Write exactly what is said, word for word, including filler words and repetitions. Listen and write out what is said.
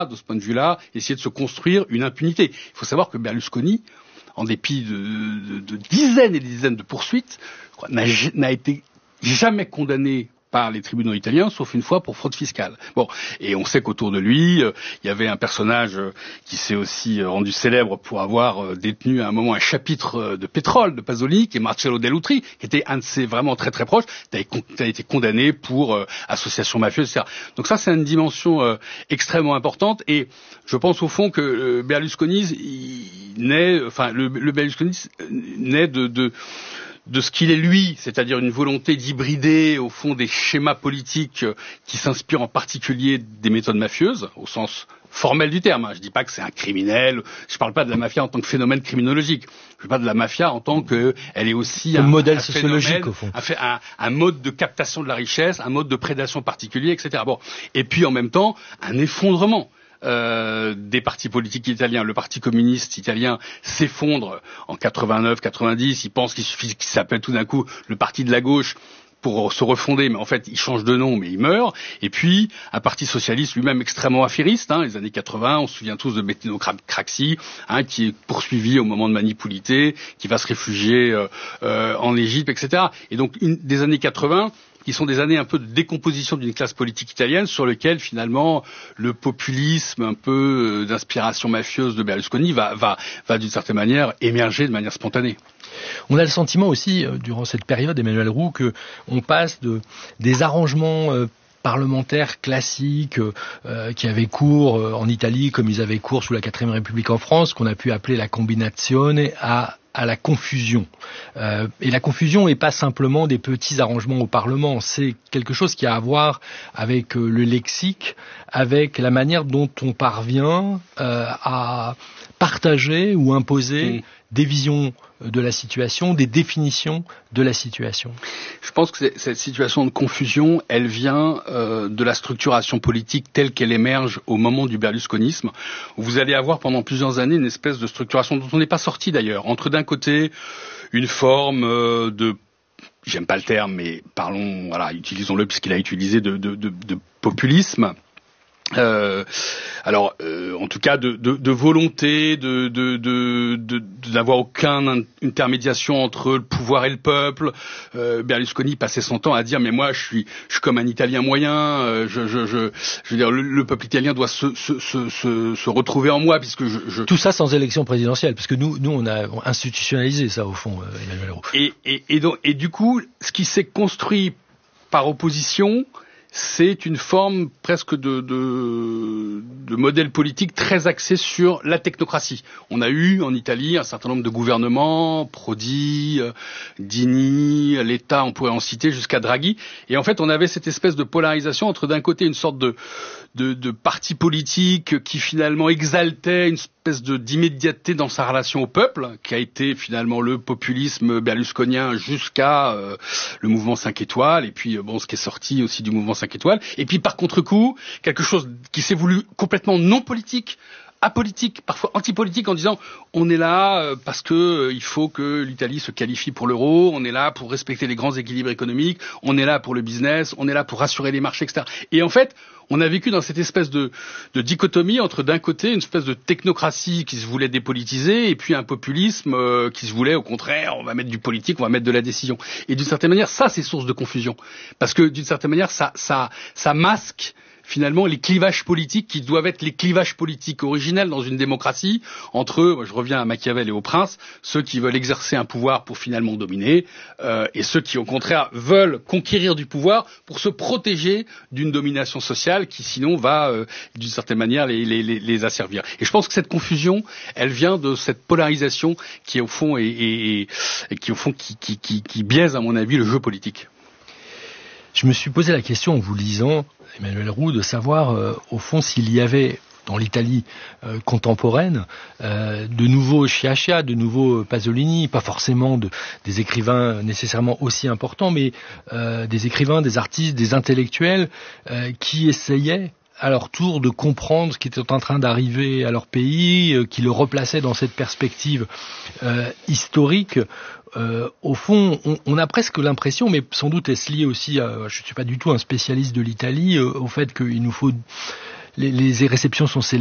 de ce point de vue-là, essayer de se construire une impunité. Il faut savoir que Berlusconi, en dépit de, de, de dizaines et des dizaines de poursuites, n'a, n'a été jamais condamné par les tribunaux italiens, sauf une fois pour fraude fiscale. Bon, et on sait qu'autour de lui, euh, il y avait un personnage euh, qui s'est aussi euh, rendu célèbre pour avoir euh, détenu à un moment un chapitre euh, de pétrole de Pasolini, qui est Marcello Dell'Utri, qui était un de ses vraiment très très proches, qui a été condamné pour euh, association mafieuse, et cetera. Donc ça, c'est une dimension euh, extrêmement importante, et je pense au fond que euh, Berlusconi, il naît, enfin le, le Berlusconi naît de, de de ce qu'il est lui, c'est-à-dire une volonté d'hybrider au fond des schémas politiques qui s'inspirent en particulier des méthodes mafieuses, au sens formel du terme. Je ne dis pas que c'est un criminel, je ne parle pas de la mafia en tant que phénomène criminologique, je parle de la mafia en tant qu'elle est aussi un, un modèle un sociologique au fond. Un, un, un mode de captation de la richesse, un mode de prédation particulier, et cetera. Bon. Et puis en même temps, un effondrement. Euh, des partis politiques italiens. Le Parti communiste italien s'effondre en quatre-vingt-neuf quatre-vingt-dix. Ils pensent qu'il suffit qu'il s'appelle tout d'un coup le Parti de la gauche pour se refonder, mais en fait, il change de nom, mais il meurt. Et puis, un parti socialiste lui-même extrêmement affairiste, hein, les années quatre-vingts, on se souvient tous de Bettino Craxi, hein, qui est poursuivi au moment de Manipulité, qui va se réfugier euh, euh, en Égypte, et cetera. Et donc, une, des années quatre-vingts, qui sont des années un peu de décomposition d'une classe politique italienne sur lequel finalement le populisme un peu d'inspiration mafieuse de Berlusconi va, va, va d'une certaine manière émerger de manière spontanée. On a le sentiment aussi, durant cette période, Emmanuel Roux, que on passe de, des arrangements euh, parlementaires classiques euh, qui avaient cours euh, en Italie comme ils avaient cours sous la quatrième République en France, qu'on a pu appeler la combinazione, à à la confusion. Euh, et la confusion n'est pas simplement des petits arrangements au Parlement, c'est quelque chose qui a à voir avec euh, le lexique, avec la manière dont on parvient euh, à partager ou imposer mmh. des visions de la situation, des définitions de la situation. Je pense que cette situation de confusion, elle vient euh, de la structuration politique telle qu'elle émerge au moment du berlusconisme, où vous allez avoir pendant plusieurs années une espèce de structuration dont on n'est pas sorti d'ailleurs, entre d'un côté une forme euh, de, j'aime pas le terme, mais parlons, voilà, utilisons-le puisqu'il a utilisé de, de, de, de populisme. Euh, alors, euh, en tout cas, de, de, de volonté, de, de, de, de, d'avoir aucune intermédiation entre le pouvoir et le peuple. Euh, Berlusconi passait son temps à dire mais moi je suis, je suis comme un Italien moyen. Euh, je, je, je, je veux dire le, le peuple italien doit se, se, se, se, se retrouver en moi puisque je, je... Tout ça sans élection présidentielle, parce que nous, nous on a institutionnalisé ça au fond, Emmanuel Roux. Et, et, et donc, et du coup, ce qui s'est construit par opposition, c'est une forme presque de, de, de modèle politique très axé sur la technocratie. On a eu en Italie un certain nombre de gouvernements, Prodi, euh, Dini, l'État, on pourrait en citer jusqu'à Draghi. Et en fait, on avait cette espèce de polarisation entre d'un côté une sorte de, de, de parti politique qui finalement exaltait une espèce de, d'immédiateté dans sa relation au peuple, qui a été finalement le populisme berlusconien jusqu'à euh, le mouvement cinq étoiles, et puis bon, ce qui est sorti aussi du mouvement cinq étoiles, et puis par contre-coup, quelque chose qui s'est voulu complètement non politique, apolitique, parfois antipolitique, en disant on est là euh, parce que euh, il faut que l'Italie se qualifie pour l'euro, on est là pour respecter les grands équilibres économiques, on est là pour le business, on est là pour rassurer les marchés, et cetera. Et en fait, on a vécu dans cette espèce de, de dichotomie entre d'un côté une espèce de technocratie qui se voulait dépolitiser et puis un populisme euh, qui se voulait au contraire, on va mettre du politique, on va mettre de la décision. Et d'une certaine manière, ça c'est source de confusion, parce que d'une certaine manière, ça, ça, ça masque finalement les clivages politiques qui doivent être les clivages politiques originels dans une démocratie entre, moi, je reviens à Machiavel et au prince, ceux qui veulent exercer un pouvoir pour finalement dominer euh, et ceux qui au contraire veulent conquérir du pouvoir pour se protéger d'une domination sociale qui sinon va euh, d'une certaine manière les, les, les, les asservir. Et je pense que cette confusion, elle vient de cette polarisation qui au fond est, est, est, est qui au fond qui, qui, qui, qui biaise à mon avis le jeu politique. Je me suis posé la question en vous lisant, Emmanuel Roux, de savoir euh, au fond s'il y avait dans l'Italie euh, contemporaine euh, de nouveaux Sciascia, de nouveaux Pasolini, pas forcément de, des écrivains nécessairement aussi importants, mais euh, des écrivains, des artistes, des intellectuels euh, qui essayaient à leur tour de comprendre ce qui était en train d'arriver à leur pays, euh, qui le replaçaient dans cette perspective euh, historique. Euh, au fond, on, on a presque l'impression, mais sans doute est-ce lié aussi à, je ne suis pas du tout un spécialiste de l'Italie, euh, au fait qu'il nous faut les, les réceptions sont